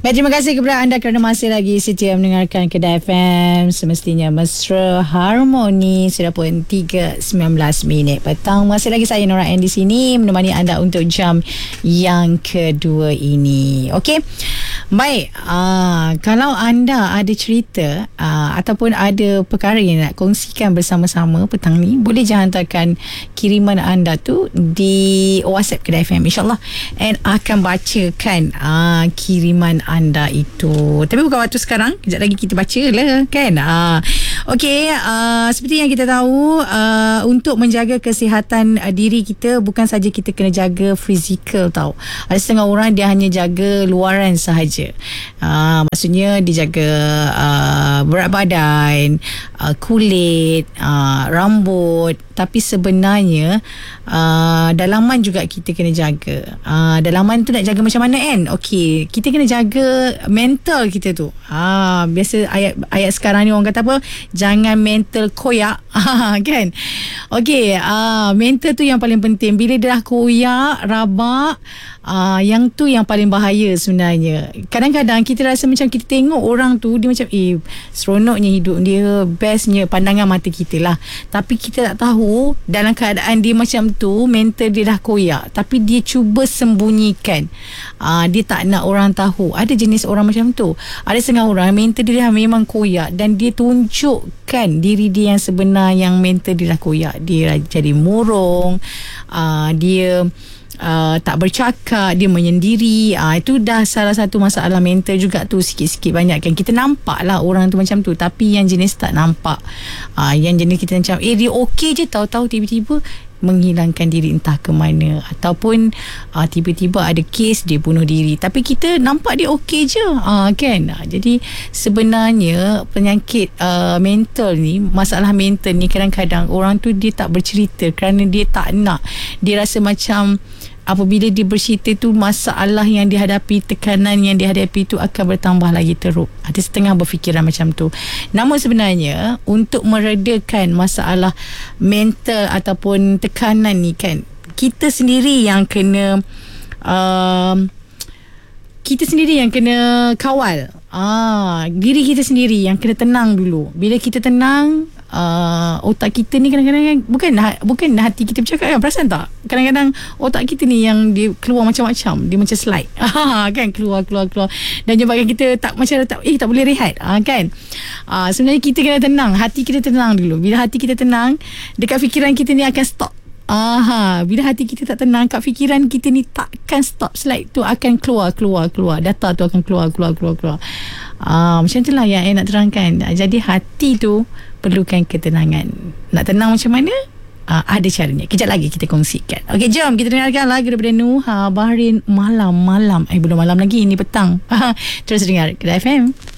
Baik, terima kasih kepada anda kerana masih lagi setia mendengarkan Kedah FM. Semestinya mesra harmoni. Sudah pun 3:19 petang. Masih lagi saya Nora Ann di sini menemani anda untuk jam yang kedua ini. Okey. Baik, kalau anda ada cerita ataupun ada perkara yang nak kongsikan bersama-sama petang ni, boleh je hantarkan kiriman anda tu di WhatsApp Kedah FM, InsyaAllah, and akan bacakan kiriman anda itu. Tapi bukan waktu sekarang, kejap lagi kita baca lah kan. Okey, seperti yang kita tahu, untuk menjaga kesihatan diri kita, bukan saja kita kena jaga fizikal tau. Ada setengah orang dia hanya jaga luaran sahaja. Maksudnya dia jaga berat badan, kulit, rambut. Tapi sebenarnya dalaman juga kita kena jaga. Dalaman tu nak jaga macam mana kan? Okey, kita kena jaga mental kita tu. Biasa ayat sekarang ni orang kata apa? Jangan mental koyak. Kan? Okey, mental tu yang paling penting. Bila dia dah koyak, rabak, yang tu yang paling bahaya sebenarnya. Kadang-kadang kita rasa macam kita tengok orang tu, dia macam seronoknya hidup dia, bestnya pandangan mata kita lah. Tapi kita tak tahu dalam keadaan dia macam tu, mental dia dah koyak, tapi dia cuba sembunyikan. Dia tak nak orang tahu. Ada jenis orang macam tu. Ada setengah orang mental dia dah memang koyak dan dia tunjukkan diri dia yang sebenar, yang mental dia dah koyak. Dia jadi murung, dia tak bercakap, dia menyendiri. Itu dah salah satu masalah mental juga tu, sikit-sikit banyak kan. Kita nampak lah orang tu macam tu, tapi yang jenis tak nampak. Yang jenis kita macam dia okey je, tahu-tahu tiba-tiba menghilangkan diri entah ke mana, ataupun tiba-tiba ada kes dia bunuh diri, tapi kita nampak dia okey je, kan. Jadi sebenarnya penyakit mental ni, masalah mental ni, kadang-kadang orang tu dia tak bercerita kerana dia tak nak. Dia rasa macam apabila dia bercerita tu, masalah yang dihadapi, tekanan yang dihadapi tu akan bertambah lagi teruk. Ada setengah berfikiran macam tu. Namun sebenarnya untuk meredakan masalah mental ataupun tekanan ni kan, kita sendiri yang kena kawal. Diri kita sendiri yang kena tenang dulu. Bila kita tenang, otak kita ni kadang-kadang bukan hati kita bercakap kan, perasan tak? Kadang-kadang otak kita ni yang dia keluar macam-macam, dia macam slide kan, keluar dan menyebabkan kita tak boleh rehat, kan. Sebenarnya kita kena tenang, hati kita tenang dulu. Bila hati kita tenang, dekat fikiran kita ni akan stop. Bila hati kita tak tenang, kat fikiran kita ni takkan stop, slide tu akan keluar, data tu akan keluar. Macam itulah yang nak terangkan. Jadi hati tu perlukan ketenangan. Nak tenang macam mana? Ada caranya. Kejap lagi kita kongsikan. Okey, jom kita dengarkan lagu daripada Nuha Bahrin, Malam. Belum malam lagi, ini petang. Terus dengar Kedah FM.